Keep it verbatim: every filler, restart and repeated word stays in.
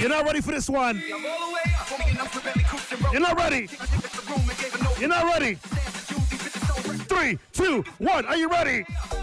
You're not ready for this one. You're not ready. You're not ready. Three, two, one. Are you ready?